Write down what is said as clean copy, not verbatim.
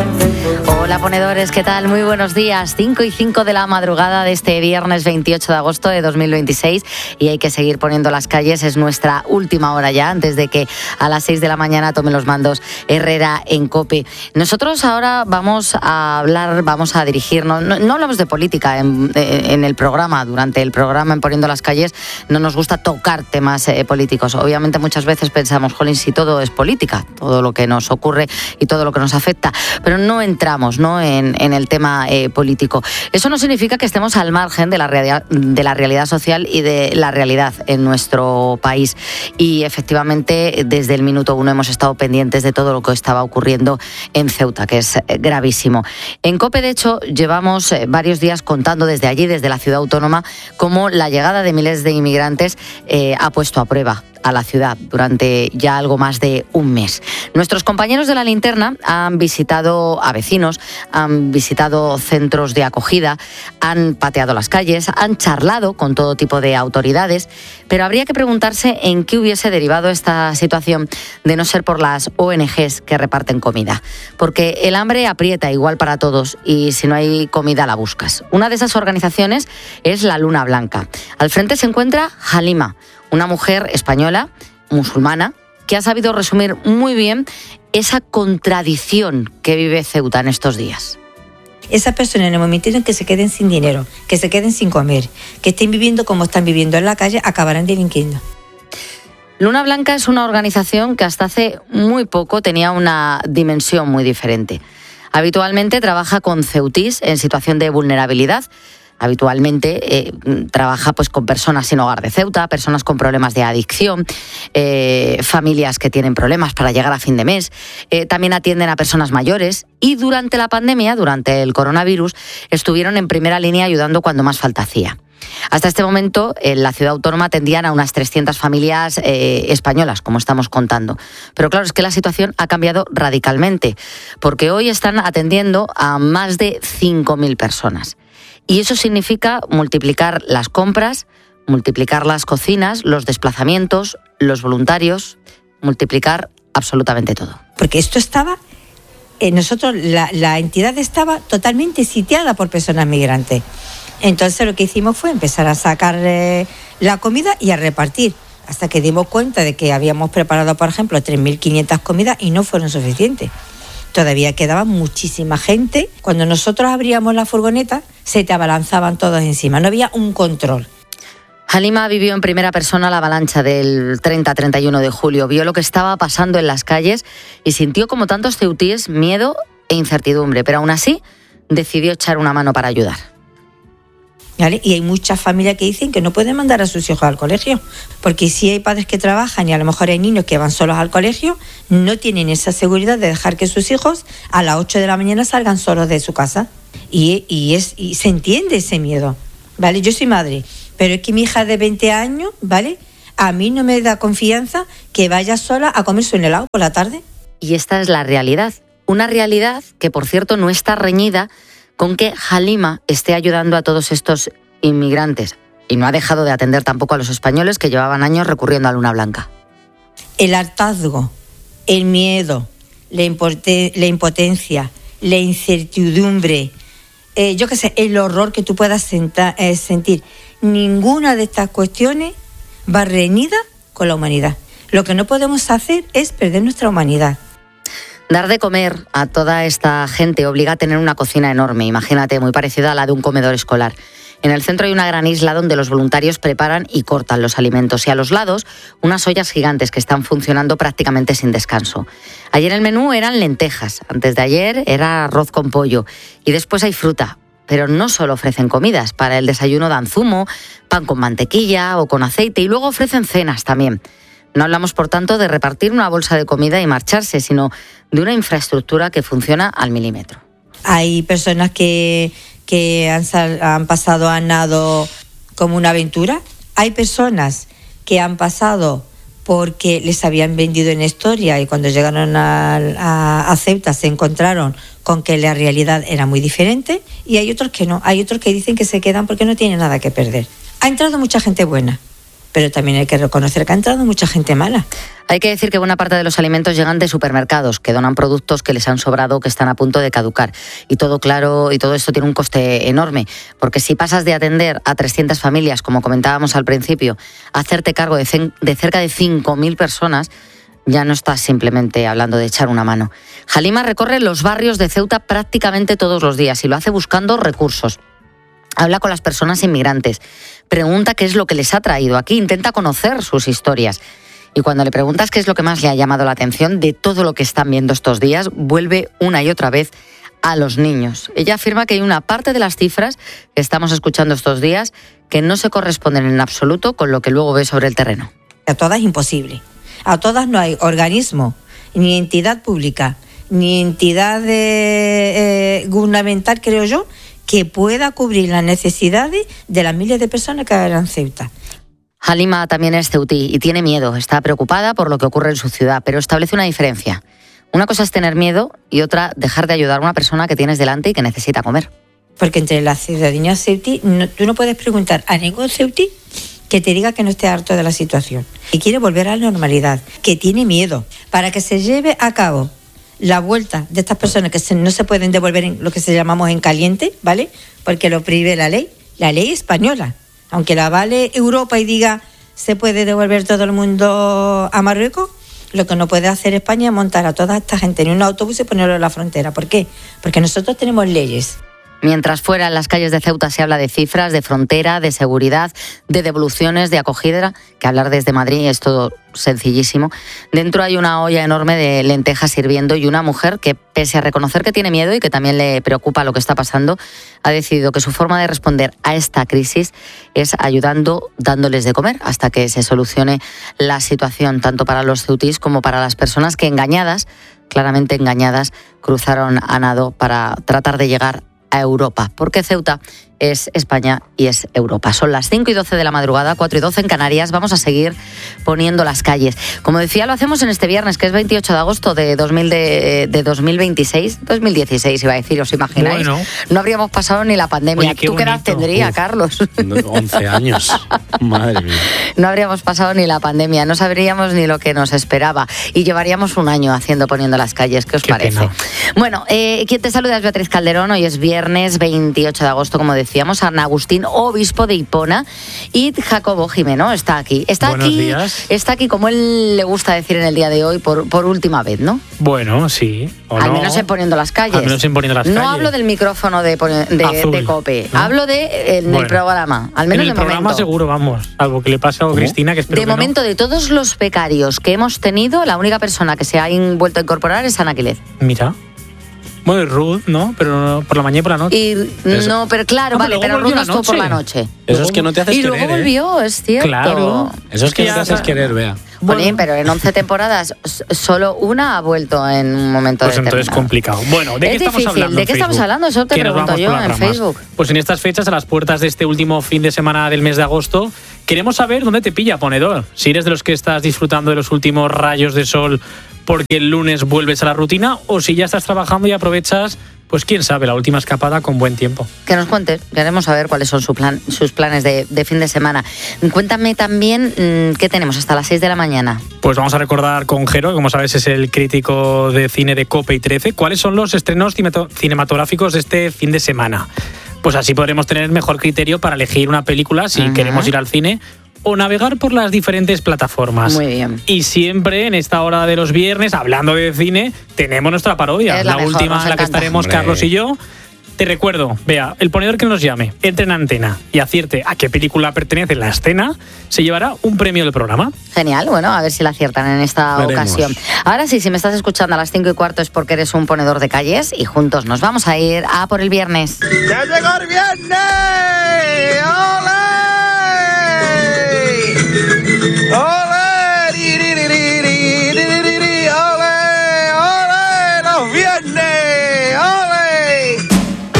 Hola ponedores, ¿qué tal? Muy buenos días. 5:05 de la madrugada de este viernes 28 de agosto de 2026 y hay que seguir poniendo las calles. Es nuestra última hora ya, antes de que a las 6 de la mañana tome los mandos Herrera en COPE. Nosotros ahora vamos a hablar, vamos a dirigirnos, no hablamos de política en el programa, durante el programa en Poniendo las calles no nos gusta tocar temas políticos. Obviamente muchas veces pensamos, jolín, si todo es política, todo lo que nos ocurre y todo lo que nos afecta, pero no entramos en el tema político. Eso no significa que estemos al margen de la realidad social y de la realidad en nuestro país. Y efectivamente, desde el minuto 1 hemos estado pendientes de todo lo que estaba ocurriendo en Ceuta, que es gravísimo. En COPE, de hecho, llevamos varios días contando desde allí, desde la ciudad autónoma, cómo la llegada de miles de inmigrantes ha puesto a prueba a la ciudad durante ya algo más de un mes. Nuestros compañeros de La Linterna han visitado a vecinos, han visitado centros de acogida, han pateado las calles, han charlado con todo tipo de autoridades, pero habría que preguntarse en qué hubiese derivado esta situación de no ser por las ONGs que reparten comida. Porque el hambre aprieta igual para todos y si no hay comida la buscas. Una de esas organizaciones es La Luna Blanca. Al frente se encuentra Halima, una mujer española, musulmana, que ha sabido resumir muy bien esa contradicción que vive Ceuta en estos días. Esas personas en el momento en que se queden sin dinero, que se queden sin comer, que estén viviendo como están viviendo en la calle, acabarán delinquiendo. Luna Blanca es una organización que hasta hace muy poco tenía una dimensión muy diferente. Habitualmente trabaja con ceutís en situación de vulnerabilidad. Habitualmente trabaja pues con personas sin hogar de Ceuta, personas con problemas de adicción, familias que tienen problemas para llegar a fin de mes. También atienden a personas mayores y durante la pandemia, durante el coronavirus, estuvieron en primera línea ayudando cuando más falta hacía. Hasta este momento, en la ciudad autónoma atendían a unas 300 familias españolas, como estamos contando. Pero claro, es que la situación ha cambiado radicalmente, porque hoy están atendiendo a más de 5.000 personas. Y eso significa multiplicar las compras, multiplicar las cocinas, los desplazamientos, los voluntarios, multiplicar absolutamente todo. Porque esto estaba, la entidad estaba totalmente sitiada por personas migrantes. Entonces lo que hicimos fue empezar a sacar la comida y a repartir, hasta que dimos cuenta de que habíamos preparado, por ejemplo, 3.500 comidas y no fueron suficientes. Todavía quedaba muchísima gente. Cuando nosotros abríamos la furgoneta, se te abalanzaban todos encima. No había un control. Halima vivió en primera persona la avalancha del 30-31 de julio. Vio lo que estaba pasando en las calles y sintió, como tantos ceutíes, miedo e incertidumbre. Pero aún así, decidió echar una mano para ayudar. ¿Vale? Y hay muchas familias que dicen que no pueden mandar a sus hijos al colegio, porque si hay padres que trabajan y a lo mejor hay niños que van solos al colegio, no tienen esa seguridad de dejar que sus hijos a las 8 de la mañana salgan solos de su casa. Y se entiende ese miedo, ¿vale? Yo soy madre, pero es que mi hija de 20 años, ¿vale? A mí no me da confianza que vaya sola a comerse un helado por la tarde. Y esta es la realidad, una realidad que, por cierto, no está reñida con que Halima esté ayudando a todos estos inmigrantes y no ha dejado de atender tampoco a los españoles que llevaban años recurriendo a Luna Blanca. El hartazgo, el miedo, la impotencia, la incertidumbre, el horror que tú puedas sentir, ninguna de estas cuestiones va reñida con la humanidad. Lo que no podemos hacer es perder nuestra humanidad. Dar de comer a toda esta gente obliga a tener una cocina enorme, imagínate, muy parecida a la de un comedor escolar. En el centro hay una gran isla donde los voluntarios preparan y cortan los alimentos y a los lados unas ollas gigantes que están funcionando prácticamente sin descanso. Ayer el menú eran lentejas, antes de ayer era arroz con pollo y después hay fruta. Pero no solo ofrecen comidas, para el desayuno dan zumo, pan con mantequilla o con aceite y luego ofrecen cenas también. No hablamos, por tanto, de repartir una bolsa de comida y marcharse, sino de una infraestructura que funciona al milímetro. Hay personas que han pasado a nado como una aventura. Hay personas que han pasado porque les habían vendido en historia y cuando llegaron a Ceuta se encontraron con que la realidad era muy diferente. Y hay otros que no. Hay otros que dicen que se quedan porque no tienen nada que perder. Ha entrado mucha gente buena. pero también hay que reconocer que ha entrado mucha gente mala. Hay que decir que buena parte de los alimentos llegan de supermercados, que donan productos que les han sobrado o que están a punto de caducar. Y todo claro, y todo esto tiene un coste enorme, porque si pasas de atender a 300 familias, como comentábamos al principio, a hacerte cargo de cerca de 5.000 personas, ya no estás simplemente hablando de echar una mano. Halima recorre los barrios de Ceuta prácticamente todos los días y lo hace buscando recursos. Habla con las personas inmigrantes, pregunta qué es lo que les ha traído aquí, intenta conocer sus historias. Y cuando le preguntas qué es lo que más le ha llamado la atención de todo lo que están viendo estos días, vuelve una y otra vez a los niños. Ella afirma que hay una parte de las cifras que estamos escuchando estos días que no se corresponden en absoluto con lo que luego ve sobre el terreno. A todas es imposible. A todas no hay organismo, ni entidad pública, ni entidad gubernamental, creo yo, que pueda cubrir las necesidades de las miles de personas que habrán en Ceuta. Halima también es ceutí y tiene miedo, está preocupada por lo que ocurre en su ciudad, pero establece una diferencia. Una cosa es tener miedo y otra dejar de ayudar a una persona que tienes delante y que necesita comer. Porque entre la ciudadanía ceutí, tú no puedes preguntar a ningún ceutí que te diga que no esté harto de la situación, que quiere volver a la normalidad, que tiene miedo. Para que se lleve a cabo la vuelta de estas personas que no se pueden devolver en lo que se llamamos en caliente, ¿vale? Porque lo prohíbe la ley española. Aunque la vale Europa y diga se puede devolver todo el mundo a Marruecos, lo que no puede hacer España es montar a toda esta gente en un autobús y ponerlo en la frontera. ¿Por qué? Porque nosotros tenemos leyes. Mientras fuera en las calles de Ceuta se habla de cifras, de frontera, de seguridad, de devoluciones, de acogida, que hablar desde Madrid es todo sencillísimo. Dentro hay una olla enorme de lentejas hirviendo y una mujer que, pese a reconocer que tiene miedo y que también le preocupa lo que está pasando, ha decidido que su forma de responder a esta crisis es ayudando, dándoles de comer, hasta que se solucione la situación, tanto para los ceutís como para las personas que claramente engañadas, cruzaron a nado para tratar de llegar a Europa, porque Ceuta es España y es Europa. Son las 5:12 de la madrugada, 4:12 en Canarias. Vamos a seguir poniendo las calles. Como decía, lo hacemos en este viernes, que es 28 de agosto de 2026, 2016 iba a decir, ¿os imagináis? Bueno. No habríamos pasado ni la pandemia. Oye, ¿Tú qué edad tendría, Carlos? 11 años. Madre mía. No habríamos pasado ni la pandemia, no sabríamos ni lo que nos esperaba. Y llevaríamos un año poniendo las calles. ¿Qué os parece? Pena. Bueno, quien te saluda es Beatriz Calderón. Hoy es viernes 28 de agosto, como decíamos. San Agustín, obispo de Hipona, y Jacobo Jimeno está aquí. Buenos días. Está aquí, como él le gusta decir en el día de hoy, por última vez, ¿no? Bueno, sí. Al menos en Poniendo las Calles. Al menos en Poniendo las Calles. No hablo del micrófono de COPE, ¿no? Hablo del programa. Al menos en el programa momento. Seguro, vamos. Algo que le pasa a Cristina, que espero de momento, no. De todos los becarios que hemos tenido, la única persona que se ha vuelto a incorporar es Ana Quilez. Mira. Bueno, Ruth, ¿no? Pero por la mañana y por la noche. No, pero claro, vale, pero Ruth no estuvo por la noche. Eso es que no te haces querer, Y luego volvió, es cierto. Claro. Eso es que no te haces querer, Bea. Bueno, pero en 11 temporadas solo una ha vuelto en un momento pues determinado. Entonces es complicado. Bueno, ¿de qué estamos hablando? ¿De qué estamos hablando? Eso te pregunto yo en Facebook. Pues en estas fechas, a las puertas de este último fin de semana del mes de agosto, queremos saber dónde te pilla, ponedor. Si eres de los que estás disfrutando de los últimos rayos de sol porque el lunes vuelves a la rutina, o si ya estás trabajando y aprovechas, pues quién sabe, la última escapada con buen tiempo. Que nos cuentes, queremos saber cuáles son sus planes de fin de semana. Cuéntame también qué tenemos hasta las 6 de la mañana. Pues vamos a recordar con Jero, que como sabes es el crítico de cine de COPE y 13, cuáles son los estrenos cinematográficos de este fin de semana. Pues así podremos tener mejor criterio para elegir una película si queremos ir al cine o navegar por las diferentes plataformas. Muy bien. Y siempre en esta hora de los viernes, hablando de cine, tenemos nuestra parodia. Es la mejor, última en la que estaremos Carlos y yo. Te recuerdo, vea, el ponedor que nos llame, entre en antena y acierte a qué película pertenece la escena, se llevará un premio del programa. Genial, bueno, a ver si la aciertan en esta ocasión. Ahora sí, si me estás escuchando a las 5:15 es porque eres un ponedor de calles y juntos nos vamos a ir a por el viernes. ¡Ya llegó el viernes! ¡Ole!